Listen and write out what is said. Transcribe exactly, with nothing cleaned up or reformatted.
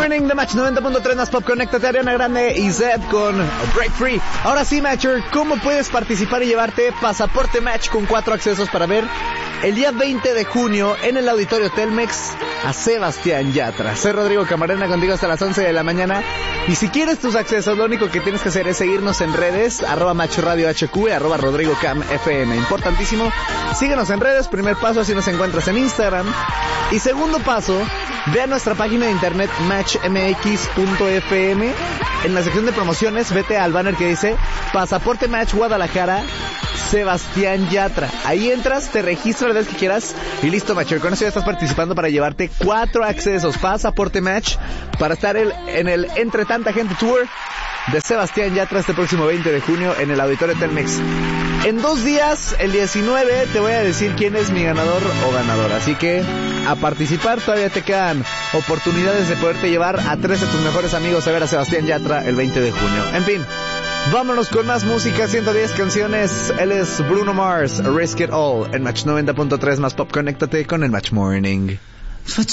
Morning de Match noventa punto tres más Pop. Conéctate, Ariana Grande y Zed con Break Free. Ahora sí, Matcher, ¿cómo puedes participar y llevarte pasaporte Match con cuatro accesos para ver el día veinte de junio en el Auditorio Telmex a Sebastián Yatra? Soy Rodrigo Camarena, contigo hasta las once de la mañana. Y si quieres tus accesos, lo único que tienes que hacer es seguirnos en redes, arroba Match Radio H Q, arroba Rodrigo Cam F M. Importantísimo, síguenos en redes. Primer paso, así nos encuentras en Instagram. Y segundo paso, ve a nuestra página de internet match m x punto f m. En la sección de promociones, vete al banner que dice Pasaporte Match Guadalajara Sebastián Yatra. Ahí entras, te registras la vez que quieras y listo, Matcher. Con eso ya estás participando para llevarte cuatro accesos Pasaporte Match para estar el, en el Entre Tanta Gente Tour de Sebastián Yatra este próximo veinte de junio en el Auditorio Telmex. En dos días, el diecinueve, te voy a decir quién es mi ganador o ganadora. Así que a participar, todavía te quedan oportunidades de poderte llevar a tres de tus mejores amigos a ver a Sebastián Yatra el veinte de junio. En fin, vámonos con más música, ciento diez canciones. Él es Bruno Mars, Risk It All, en Match noventa punto tres más Pop. Conéctate con el Match Morning. For